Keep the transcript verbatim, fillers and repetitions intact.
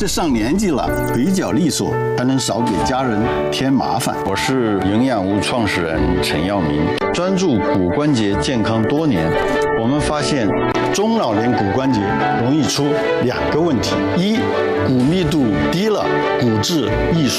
这上年纪了，腿脚利索，还能少给家人添麻烦。 我是营养屋创始人陈耀明，专注骨关节健康多年。我们发现， 中老年骨关节容易出两个问题：一，骨密度低了，骨质易